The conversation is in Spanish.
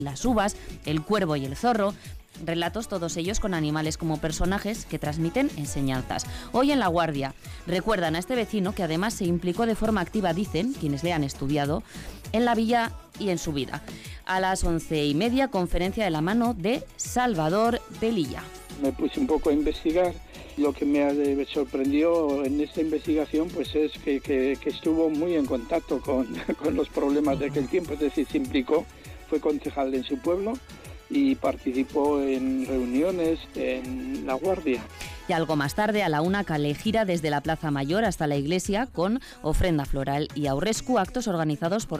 las uvas, el cuervo y el zorro. Relatos todos ellos con animales como personajes que transmiten enseñanzas. Hoy en La Guardia recuerdan a este vecino que además se implicó de forma activa, dicen quienes le han estudiado, en la villa y en su vida. A las 11:30, conferencia de la mano de Salvador Velilla. Me puse un poco a investigar. Lo que me sorprendió en esta investigación pues es que estuvo muy en contacto con los problemas de aquel tiempo, es decir, se implicó, fue concejal en su pueblo y participó en reuniones en La Guardia. Y algo más tarde, a la 1, Calejira desde la Plaza Mayor hasta la iglesia con ofrenda floral y aurrescu, actos organizados por